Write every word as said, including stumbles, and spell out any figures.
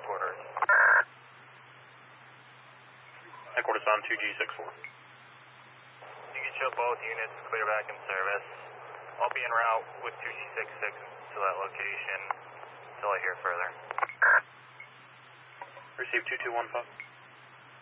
headquarters. Headquarters on two G six four. You can show both units clear back in service. I'll be en route with two G six six to that location until I hear further. Receive two two one five.